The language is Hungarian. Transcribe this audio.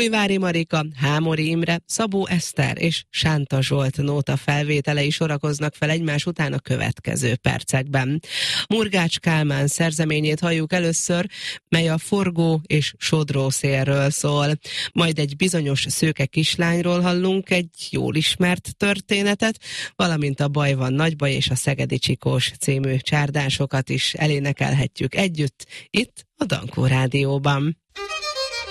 Újvári Marika, Hámori Imre, Szabó Eszter és Sánta Zsolt nóta felvételei sorakoznak fel egymás után a következő percekben. Murgács Kálmán szerzeményét halljuk először, mely a forgó és sodró szélről szól. Majd egy bizonyos szőke kislányról hallunk egy jól ismert történetet, valamint a Baj van nagybaj és a Szegedi Csikós című csárdásokat is elénekelhetjük együtt itt a Dankó Rádióban.